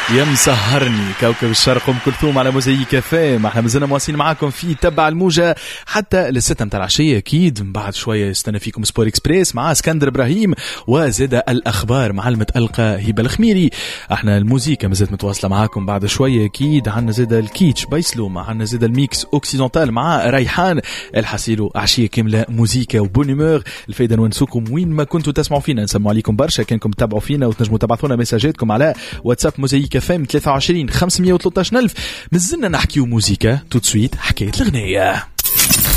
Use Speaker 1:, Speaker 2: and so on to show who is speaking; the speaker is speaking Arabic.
Speaker 1: يا مسهرني كوكب الشرق ام كلثوم على موزايك كافيه. احنا مازلنا مواصلين معاكم في تبع الموجة حتى للستة متاع العشية. اكيد من بعد شوية يستنى فيكم سبور اكسبريس مع اسكندر ابراهيم وزاد الاخبار مع المتألقة هبة الخميري. احنا الموزيكا مازالت متواصلة معاكم بعد شوية. اكيد عنا زاد الكيتش بايسلوم، عنا زاد الميكس اوكسيدونتال مع ريحان الحسيلو. عشية كاملة موزيكا وبونيمور. الفايدة نونسوكم وين ما كنتوا تسمعوا فينا، نسمع عليكم برشا كانكم تتابعوا فينا وتنجموا تبعثونا مساجاتكم على واتساب موزايك FM 23 513 ألف. مازلنا نحكيو موزيكا. تو تسويت حكاية الغنية.